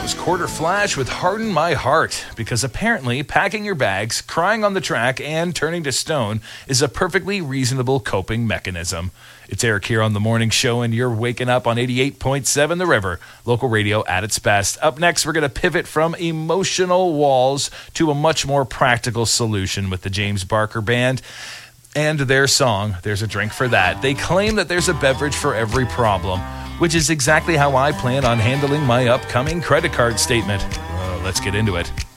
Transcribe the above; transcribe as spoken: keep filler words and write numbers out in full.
That was Quarter Flash with Harden My Heart, because apparently packing your bags, crying on the track, and turning to stone is a perfectly reasonable coping mechanism. It's Eric here on The Morning Show, and you're waking up on eighty-eight point seven The River, local radio at its best. Up next, we're going to pivot from emotional walls to a much more practical solution with the James Barker Band and their song, There's a Drink for That. They claim that there's a beverage for every problem, which is exactly how I plan on handling my upcoming credit card statement. Uh, let's get into it.